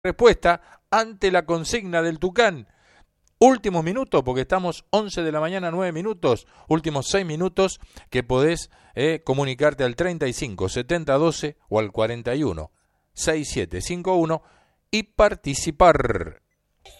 respuesta ante la consigna del Tucán. Últimos minutos, porque estamos 11 de la mañana, 9 minutos, últimos 6 minutos que podés comunicarte al 35 70 12 o al 41 6751 y participar.